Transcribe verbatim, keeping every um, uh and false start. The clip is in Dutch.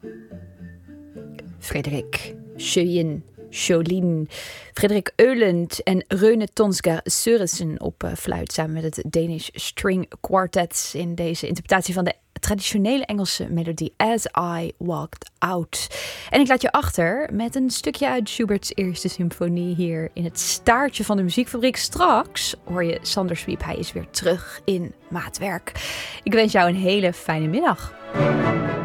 Frederik Schoen, Jolien, Frederik Eulend en Rune Tonsgaard Sørensen op uh, fluit samen met het Danish String Quartet in deze interpretatie van de traditionele Engelse melodie As I Walked Out. En ik laat je achter met een stukje uit Schubert's Eerste Symfonie hier in het staartje van de muziekfabriek. Straks hoor je Sander Swiep, hij is weer terug in Maatwerk. Ik wens jou een hele fijne middag.